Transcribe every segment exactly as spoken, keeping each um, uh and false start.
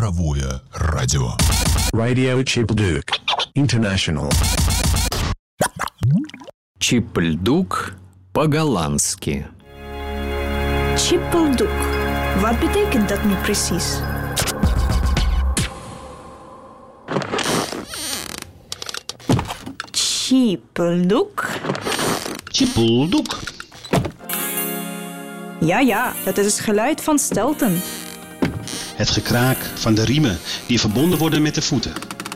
Цифровое радио. Radio Chippelduk International. Chippelduk по-голландски. Chippelduk. Wat betekent dat nu precies? Chippelduk? Chippelduk. Ja, ja, dat is het geluid van stelten. Het gekraak van de riemen die verbonden worden met de voeten.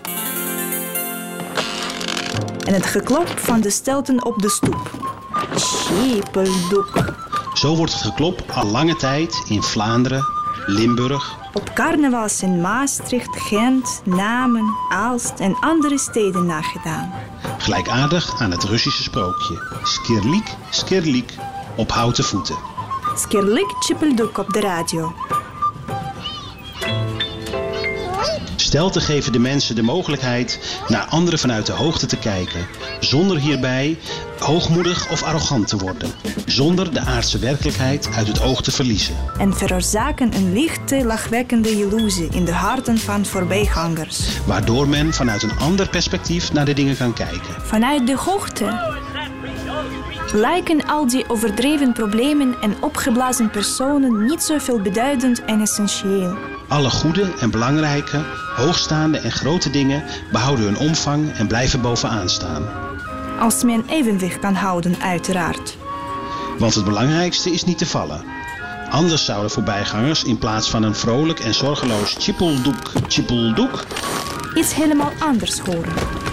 En het geklop van de stelten op de stoep. Chippelduk. Zo wordt het geklop al lange tijd in Vlaanderen, Limburg, Op carnavals in Maastricht, Gent, Namen, Aalst en andere steden nagedaan. gelijkaardig aan het Russische sprookje. Skirlik, skirlik, op houten voeten. Skirlik Chippelduk op de radio. Stelten geven de mensen de mogelijkheid naar anderen vanuit de hoogte te kijken, zonder hierbij hoogmoedig of arrogant te worden, zonder de aardse werkelijkheid uit het oog te verliezen. En veroorzaken een lichte, lachwekkende illusie in de harten van voorbijgangers. Waardoor men vanuit een ander perspectief naar de dingen kan kijken. Vanuit de hoogte lijken al die overdreven problemen en opgeblazen personen niet zoveel beduidend en essentieel. Alle goede en belangrijke, hoogstaande en grote dingen behouden hun omvang en blijven bovenaan staan. Als men evenwicht kan houden, uiteraard. Want het belangrijkste is niet te vallen. Anders zouden voorbijgangers in plaats van een vrolijk en zorgeloos Chippelduk, Chippelduk iets helemaal anders horen.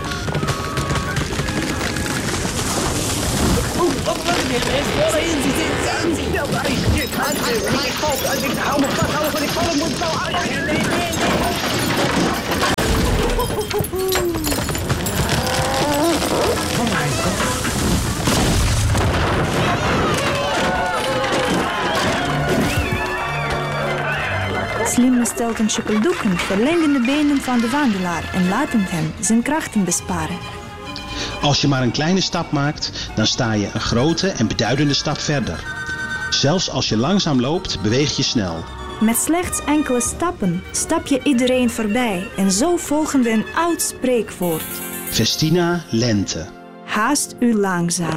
Slimme stelten Chippeldukken verlengen de benen van de wandelaar en laten hem zijn krachten besparen. Als je maar een kleine stap maakt, dan sta je een grote en beduidende stap verder. Zelfs als je langzaam loopt, beweeg je snel. Met slechts enkele stappen stap je iedereen voorbij en zo volgen we een oud spreekwoord. Festina lente. Haast u langzaam.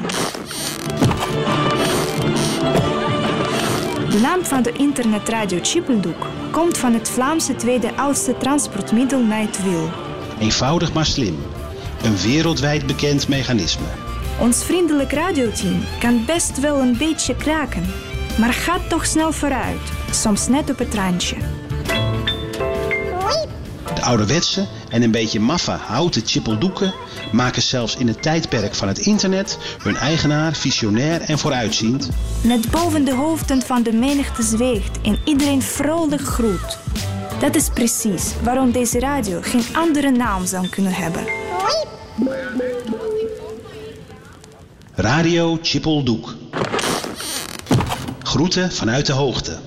De naam van de internetradio Chippelduk komt van het Vlaamse tweede oudste transportmiddel na het wiel. Eenvoudig maar slim. Een wereldwijd bekend mechanisme. Ons vriendelijk radioteam kan best wel een beetje kraken, maar gaat toch snel vooruit, soms net op het randje. De ouderwetse en een beetje maffe houten Chippeldukken maken zelfs in het tijdperk van het internet hun eigenaar visionair en vooruitziend. Net boven de hoofden van de menigte zweegt en iedereen vrolijk groet. Dat is precies waarom deze radio geen andere naam zou kunnen hebben. Radio Chippelduk. Groeten vanuit de hoogte.